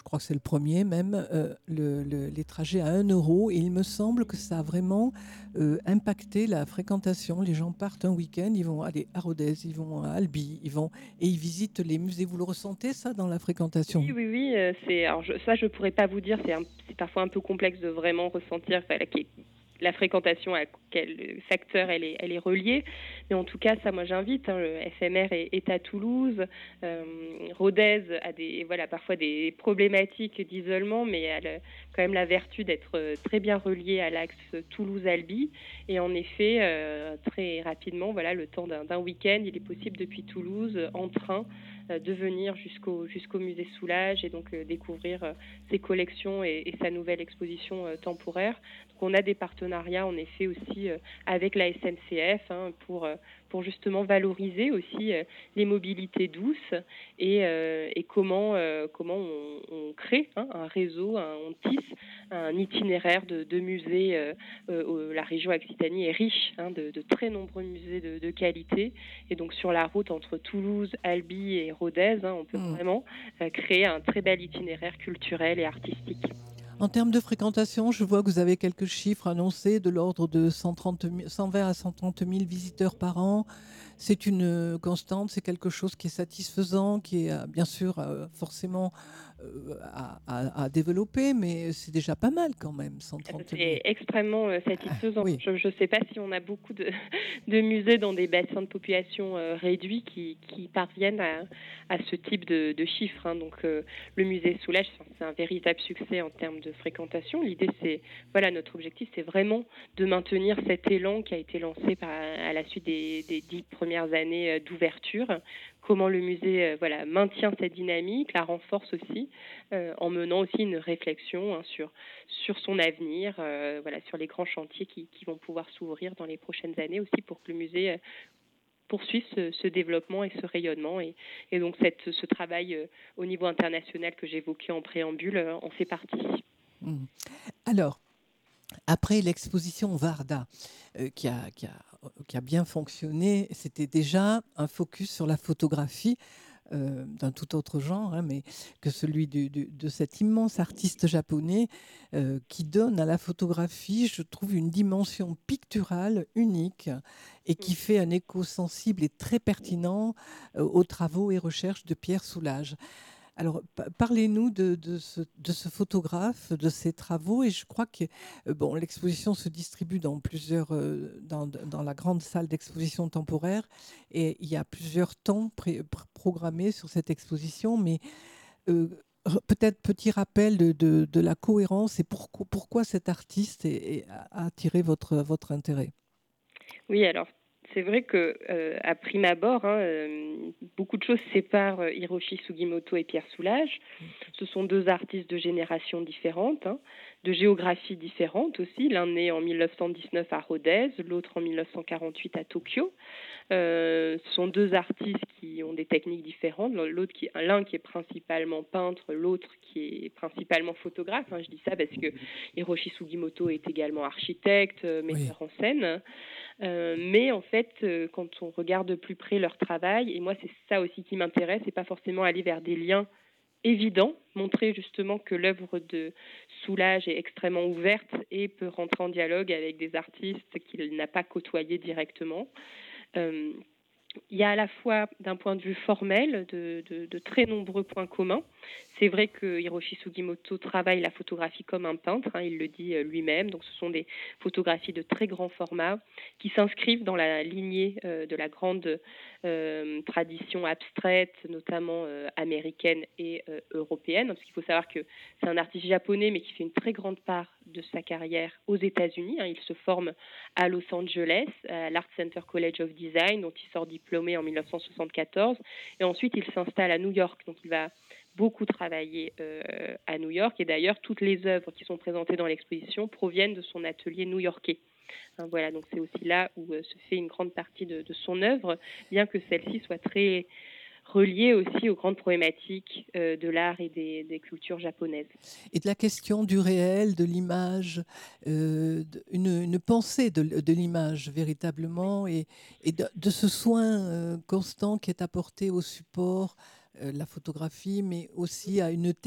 crois que c'est le premier même, les trajets à 1 € et il me semble que ça a vraiment impacté la fréquentation. Les gens partent un week-end, ils vont aller à Rodez, ils vont à Albi, et ils visitent les musées. Vous le ressentez ça dans la Oui, fréquentation? oui, oui, alors je pourrais pas vous dire, c'est parfois un peu complexe de vraiment ressentir, enfin, la fréquentation à quel facteur elle est reliée. Mais en tout cas, ça, moi, j'invite, hein, le FMR est à Toulouse. Rodez a parfois des problématiques d'isolement, mais elle a quand même la vertu d'être très bien reliée à l'axe Toulouse-Albi. Et en effet, très rapidement, voilà, le temps d'un week-end, il est possible depuis Toulouse, en train, de venir jusqu'au musée Soulages et donc découvrir ses collections et sa nouvelle exposition temporaire. Donc on a des partenariats en effet aussi avec la SNCF, hein, pour justement valoriser aussi les mobilités douces et comment on crée, hein, un réseau, on tisse un itinéraire de musées. La région Occitanie est riche, hein, de très nombreux musées de qualité. Et donc sur la route entre Toulouse, Albi et Rodez, hein, on peut Hmm. vraiment créer un très bel itinéraire culturel et artistique. En termes de fréquentation, je vois que vous avez quelques chiffres annoncés de l'ordre de 120 à 130 000 visiteurs par an. C'est une constante, c'est quelque chose qui est satisfaisant, qui est bien sûr forcément à développer, mais c'est déjà pas mal quand même, Ah bah, 130 000. c'est extrêmement satisfaisant. Oui. Je ne sais pas si on a beaucoup de musées dans des bassins de population réduits qui parviennent à ce type de chiffres, hein. Donc le musée Soulages, c'est un véritable succès en termes de fréquentation. L'idée, voilà, notre objectif, c'est vraiment de maintenir cet élan qui a été lancé à la suite des 10 premières années d'ouverture. Comment le musée voilà, maintient cette dynamique, la renforce aussi, en menant aussi une réflexion, hein, sur son avenir, voilà, sur les grands chantiers qui vont pouvoir s'ouvrir dans les prochaines années aussi pour que le musée poursuive ce développement et ce rayonnement. Et donc ce travail au niveau international que j'évoquais en préambule en fait partie. Mhm. Alors, après l'exposition Varda, qui a bien fonctionné, c'était déjà un focus sur la photographie d'un tout autre genre, hein, mais que celui de cet immense artiste japonais qui donne à la photographie, je trouve, une dimension picturale unique et qui fait un écho sensible et très pertinent aux travaux et recherches de Pierre Soulages. Alors, parlez-nous de ce photographe, de ses travaux. Et je crois que bon, l'exposition se distribue dans dans la grande salle d'exposition temporaire. Et il y a plusieurs temps programmés sur cette exposition. Mais euh, peut-être petit rappel de la cohérence et pourquoi cet artiste a attiré votre intérêt. Oui, alors c'est vrai que à prime abord, hein, beaucoup de choses séparent Hiroshi Sugimoto et Pierre Soulages. Ce sont deux artistes de générations différentes, hein, de géographies différentes aussi. L'un né en 1919 à Rodez, l'autre en 1948 à Tokyo. Ce sont deux artistes qui ont des techniques différentes. L'un qui est principalement peintre, l'autre qui est principalement photographe, hein. Je dis ça parce que Hiroshi Sugimoto est également architecte, Oui. metteur en scène. Mais en fait, quand on regarde de plus près leur travail, et moi c'est ça aussi qui m'intéresse, c'est pas forcément aller vers des liens évidents, montrer justement que l'œuvre de Soulages est extrêmement ouverte et peut rentrer en dialogue avec des artistes qu'il n'a pas côtoyés directement. Euh, il y a à la fois, d'un point de vue formel, de très nombreux points communs. C'est vrai que Hiroshi Sugimoto travaille la photographie comme un peintre, hein, il le dit lui-même. Donc, ce sont des photographies de très grand format qui s'inscrivent dans la lignée de la grande tradition abstraite, notamment américaine et européenne. Parce qu'il faut savoir que c'est un artiste japonais, mais qui fait une très grande part de sa carrière aux États-Unis, hein. Il se forme à Los Angeles, à l'Art Center College of Design, dont il sort diplômé en 1974. Et ensuite, il s'installe à New York. Donc, il va beaucoup travailler à New York. Et d'ailleurs, toutes les œuvres qui sont présentées dans l'exposition proviennent de son atelier new-yorkais. Hein, voilà, donc c'est aussi là où se fait une grande partie de son œuvre, bien que celle-ci soit très reliée aussi aux grandes problématiques de l'art et des cultures japonaises. Et de la question du réel, de l'image, une pensée de l'image véritablement, et de ce soin constant qui est apporté au support, la photographie, mais aussi à une